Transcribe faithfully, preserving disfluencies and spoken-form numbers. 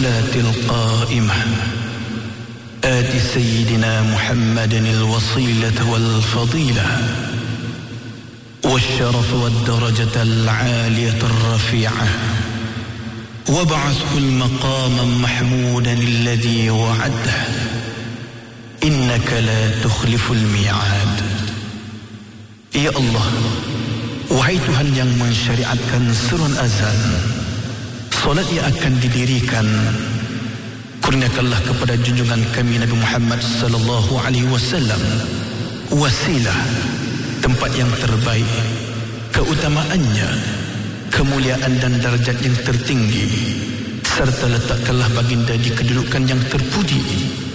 الصلاة القائمة آت سيدنا محمد الوصيلة والفضيلة والشرف والدرجة العالية الرفيعة وابعثه المقام محمودا الذي وعده إنك لا تخلف الميعاد. Ya Allah, wahai Tuhan yang mensyariatkan seruan azan, solat yang akan didirikan, kurniakanlah kepada junjungan kami Nabi Muhammad sallallahu alaihi wasallam wasilah, tempat yang terbaik, keutamaannya, kemuliaan dan darjat yang tertinggi, serta letakkanlah baginda di kedudukan yang terpuji